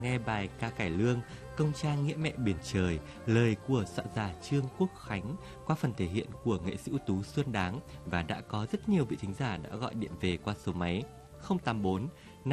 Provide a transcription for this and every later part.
Nghe bài ca cải lương Công cha nghĩa mẹ biển trời, lời của soạn giả Trương Quốc Khánh qua phần thể hiện của nghệ sĩ ưu tú Xuân Đáng, và đã có rất nhiều vị thính giả đã gọi điện về qua số máy 084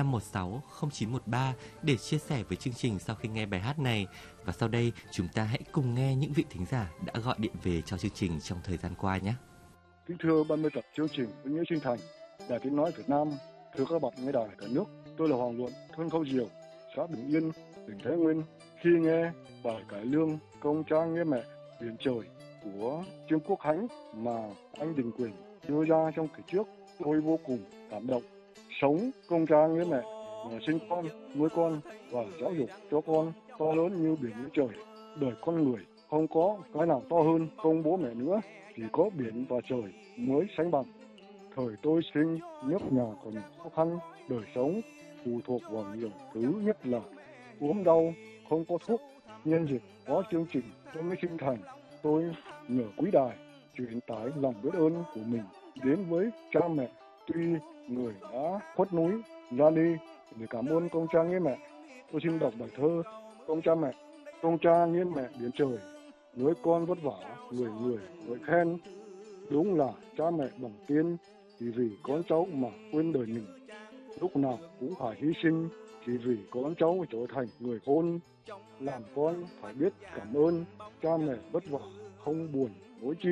516 0913 để chia sẻ với chương trình sau khi nghe bài hát này. Và sau đây chúng ta hãy cùng nghe những vị thính giả đã gọi điện về cho chương trình trong thời gian qua nhé. Kính thưa ban biên tập chương trình với Nghĩa Sinh Thành, Đài Tiếng nói Việt Nam, thưa các bạn nghe đài cả nước, tôi là Hoàng Luận, thôn Khâu Diều, xã Bình Yên, tỉnh Thái Nguyên. Khi nghe bài cải lương Công cha nghĩa mẹ biển trời của Trương Quốc Khánh mà anh Đình Quyền đưa ra trong kỳ trước, tôi vô cùng cảm động. Sống công cha nghĩa mẹ mà sinh con, nuôi con và giáo dục cho con to lớn như biển như trời. Đời con người không có cái nào to hơn công bố mẹ nữa, chỉ có biển và trời mới sánh bằng. Thời tôi sinh, nước nhà còn khó khăn, đời sống phụ thuộc vào nhiều thứ, nhất là ốm đau, không có thuốc. Nhân dịp có chương trình tôi mới sinh thành, tôi nhờ quý đài truyền tải lòng biết ơn của mình đến với cha mẹ. Tuy người đã khuất núi ra đi, để cảm ơn công cha nghĩa mẹ, tôi xin đọc bài thơ Công cha mẹ. Công cha nghĩa mẹ biển trời, nuôi con vất vả, người người ngợi khen. Đúng là cha mẹ bằng tiên, chỉ vì con cháu mà quên đời mình. Lúc nào cũng phải hy sinh, chỉ vì con cháu trở thành người khôn. Làm con phải biết cảm ơn, cha mẹ vất vả không buồn nỗi chi.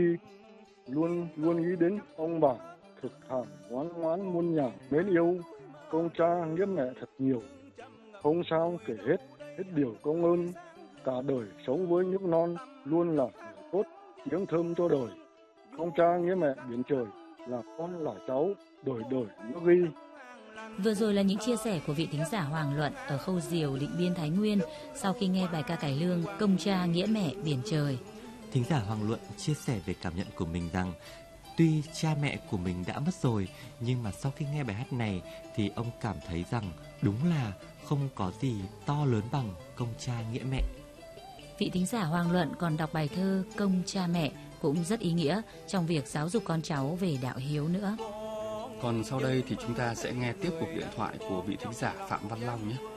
Luôn luôn nghĩ đến ông bà, thực thà ngoan ngoãn muôn nhà mến yêu. Công cha nghĩa mẹ thật nhiều, không sao kể hết điều công ơn. Cả đời sống với nước non, luôn là người tốt, tiếng thơm cho đời. Công cha nghĩa mẹ biển trời, là con là cháu, đời đời nhớ ghi. Vừa rồi là những chia sẻ của vị thính giả Hoàng Luận ở Khâu Diều, Định Biên, Thái Nguyên sau khi nghe bài ca cải lương Công cha nghĩa mẹ biển trời. Thính giả Hoàng Luận chia sẻ về cảm nhận của mình rằng tuy cha mẹ của mình đã mất rồi, nhưng mà sau khi nghe bài hát này thì ông cảm thấy rằng đúng là không có gì to lớn bằng công cha nghĩa mẹ. Vị thính giả Hoàng Luận còn đọc bài thơ Công cha mẹ cũng rất ý nghĩa trong việc giáo dục con cháu về đạo hiếu nữa. Còn sau đây thì chúng ta sẽ nghe tiếp cuộc điện thoại của vị thính giả Phạm Văn Long nhé.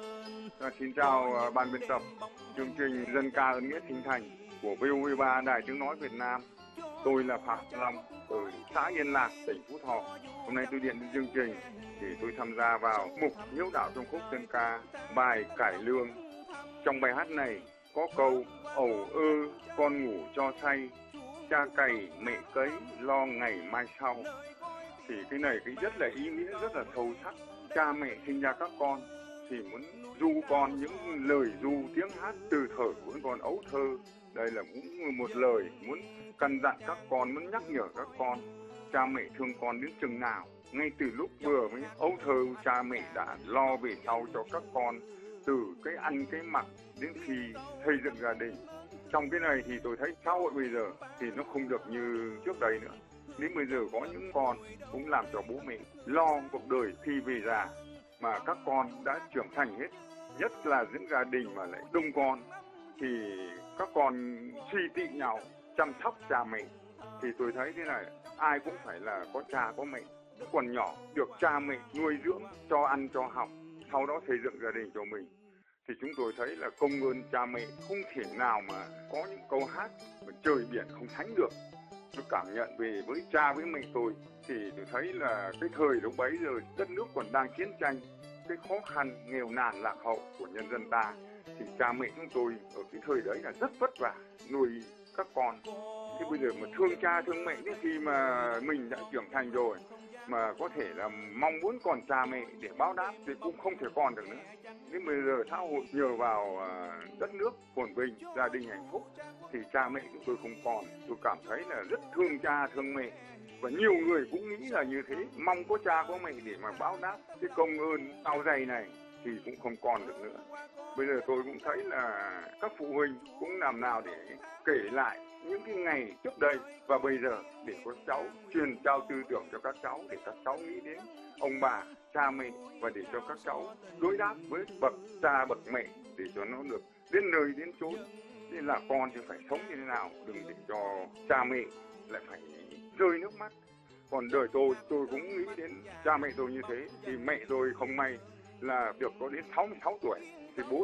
Xin chào ban biên tập chương trình Dân ca ơn nghĩa Sinh Thành của VOV3 Đài Tiếng nói Việt Nam. Tôi là Phạm Văn Long ở xã Yên Lạc, tỉnh Phú Thọ. Hôm nay tôi điện đến chương trình thì tôi tham gia vào mục Nhiễu đạo trong khúc dân ca bài cải lương. Trong bài hát này có câu ẩu ơ con ngủ cho say, cha cày mẹ cấy lo ngày mai sau. Thì cái này rất là ý nghĩa, rất là sâu sắc. Cha mẹ sinh ra các con thì muốn ru con những lời ru tiếng hát từ thời của con ấu thơ. Đây là cũng một lời muốn căn dặn các con, muốn nhắc nhở các con. Cha mẹ thương con đến chừng nào, ngay từ lúc vừa mới ấu thơ cha mẹ đã lo về sau cho các con, từ cái ăn cái mặc đến khi xây dựng gia đình. Trong cái này thì tôi thấy xã hội bây giờ thì nó không được như trước đây nữa. Đến bây giờ có những con cũng làm cho bố mẹ lo cuộc đời khi về già, mà các con đã trưởng thành hết. Nhất là những gia đình mà lại đông con thì các con suy tị nhau chăm sóc cha mẹ. Thì tôi thấy thế này, ai cũng phải là có cha có mẹ. Còn nhỏ được cha mẹ nuôi dưỡng, cho ăn cho học, sau đó xây dựng gia đình cho mình. Thì chúng tôi thấy là công ơn cha mẹ không thể nào mà có những câu hát mà trời biển không sánh được. Tôi cảm nhận về với cha với mẹ tôi thì tôi thấy là cái thời lúc bấy giờ đất nước còn đang chiến tranh, cái khó khăn nghèo nàn lạc hậu của nhân dân ta, thì cha mẹ chúng tôi ở cái thời đấy là rất vất vả nuôi các con. Thế bây giờ mà thương cha thương mẹ đến khi mà mình đã trưởng thành rồi mà có thể là mong muốn còn cha mẹ để báo đáp thì cũng không thể còn được nữa. Đến bây giờ xã hội nhờ vào đất nước phồn vinh, gia đình hạnh phúc thì cha mẹ chúng tôi không còn. Tôi cảm thấy là rất thương cha thương mẹ, và nhiều người cũng nghĩ là như thế, mong có cha có mẹ để mà báo đáp cái công ơn ao dày này thì cũng không còn được nữa. Bây giờ tôi cũng thấy là các phụ huynh cũng làm nào để kể lại những cái ngày trước đây và bây giờ để các cháu truyền trao tư tưởng cho các cháu, để các cháu nghĩ đến ông bà, cha mẹ, và để cho các cháu đối đáp với bậc cha bậc mẹ để cho nó được đến nơi đến chốn. Nên là con thì phải sống như thế nào, đừng để cho cha mẹ lại phải rơi nước mắt. Còn đời tôi cũng nghĩ đến cha mẹ tôi như thế, thì mẹ tôi không may là được có đến 66 tuổi thì bố